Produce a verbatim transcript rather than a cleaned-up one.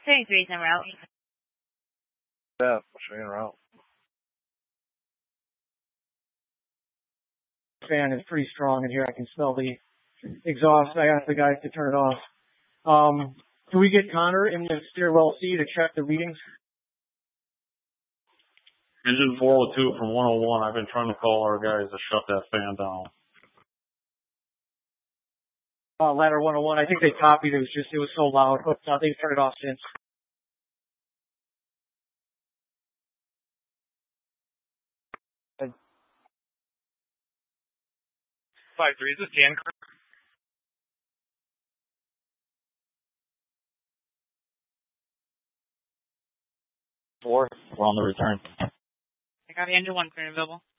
thirty-three is en route. Yeah, en route. Fan is pretty strong in here. I can smell the exhaust. I asked the guys to turn it off. Um, can we get Connor in the stairwell C to check the readings? Engine four oh two from one oh one. I've been trying to call our guys to shut that fan down. Uh, ladder one oh one. I think they copied. It was just, it was so loud. But uh, they've turned it off since. Five three, is this Jan? Four, we're on the return. I got engine one clear and available.